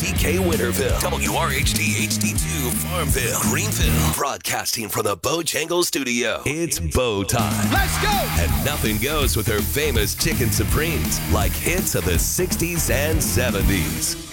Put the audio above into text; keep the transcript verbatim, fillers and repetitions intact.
T K Winterville, W R H D H D two Farmville, Greenville, broadcasting from the Bojangles studio. It's Bo time. Let's go! And nothing goes with her famous Chicken Supremes like hits of the sixties and seventies.